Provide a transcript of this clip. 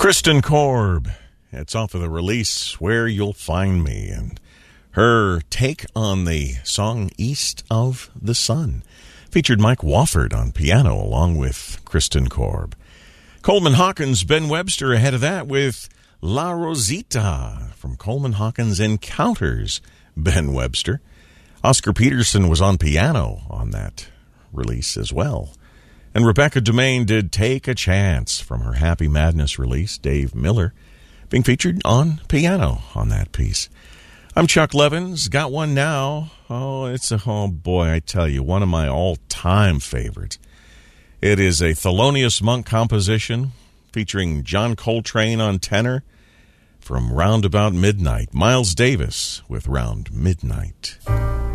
Kristen Korb. It's off of the release Where You'll Find Me, and her take on the song East of the Sun featured Mike Wofford on piano along with Kristen Korb. Coleman Hawkins, Ben Webster ahead of that with La Rosita from Coleman Hawkins Encounters, Ben Webster. Oscar Peterson was on piano on that release as well. And Rebecca Demain did Take a Chance from her Happy Madness release, Dave Miller, being featured on piano on that piece. I'm Chuck Levins. Got one now. Oh boy, I tell you, one of my all-time favorites. It is a Thelonious Monk composition featuring John Coltrane on tenor from Round About Midnight. Miles Davis with Round Midnight.